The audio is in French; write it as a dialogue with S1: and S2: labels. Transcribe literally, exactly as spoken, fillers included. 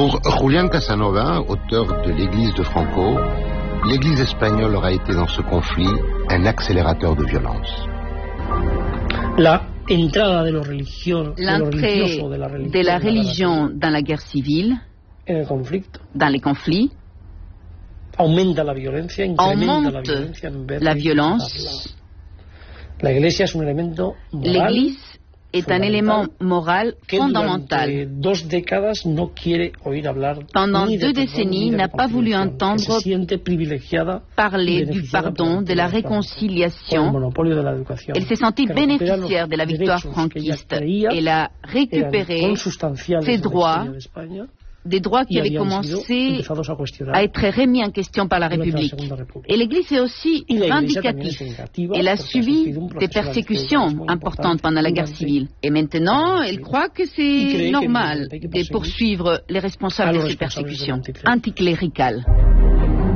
S1: Pour Julián Casanova, auteur de l'Église de Franco, l'Église espagnole aura été dans ce conflit un accélérateur de violence.
S2: La entrada de lo religio,
S3: L'entrée
S2: de, la
S3: de la religion dans la guerre civile, dans les conflits,
S2: aumenta la violencia, incrementa la violencia en vez
S3: la
S2: de
S3: violence.
S2: La Iglesia es un elemento moral.
S3: L'Église est un élément moral
S2: que
S3: fondamental.
S2: Dos décadas no quiere oír hablar
S3: Pendant
S2: ni de
S3: deux
S2: perdón,
S3: décennies,
S2: ni de
S3: n'a pas voulu
S2: reconciliación, que se
S3: entendre
S2: siente privilegiada
S3: parler
S2: y
S3: du
S2: beneficiada
S3: pardon,
S2: por
S3: de la
S2: por el
S3: réconciliation.
S2: monopolio de la educación.
S3: Elle s'est sentie
S2: Que recupera
S3: bénéficiaire
S2: los
S3: de la victoire
S2: derechos que ella
S3: franquiste.
S2: creía
S3: Elle a récupéré
S2: eran consustanciales
S3: ses
S2: en la
S3: droits,
S2: historia de España,
S3: des droits qui
S2: y
S3: avaient
S2: habían sido
S3: commencé
S2: empezados a cuestionar
S3: à être remis en question par la
S2: durante la
S3: République.
S2: Segunda República.
S3: Et l'Église est aussi
S2: Y la Iglesia también es
S3: vindicative.
S2: vengativa
S3: Elle a
S2: porque ha
S3: subi
S2: sufrido un
S3: des
S2: proceso de
S3: persécutions
S2: radicalismo
S3: importantes pendant la guerre
S2: durante-
S3: civile. Et maintenant, elle croit que
S2: Y
S3: c'est
S2: cree que
S3: normal
S2: hay que
S3: de
S2: perseguir
S3: poursuivre les responsables
S2: a
S3: de
S2: los
S3: ces
S2: responsables de
S3: persécutions
S2: l'anticlérical.
S3: anticléricales.